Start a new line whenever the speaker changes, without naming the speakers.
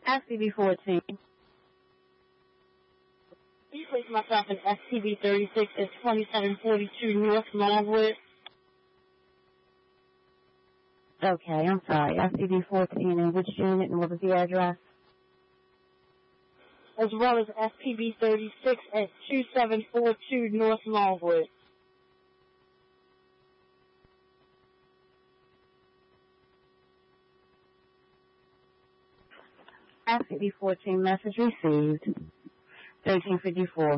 SCB-14.
Can you place myself in SCB-36 at 2742 North Longwood?
Okay, I'm sorry. SCB-14 and which unit and what was the address?
As well as SCB-36 at 2742 North Longwood.
SCB-14 message received. 1354.